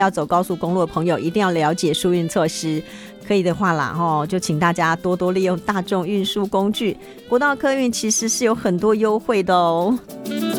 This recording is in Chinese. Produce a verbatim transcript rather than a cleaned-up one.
要走高速公路的朋友一定要了解疏运措施，可以的话啦、哦、就请大家多多利用大众运输工具，国道客运其实是有很多优惠的哦。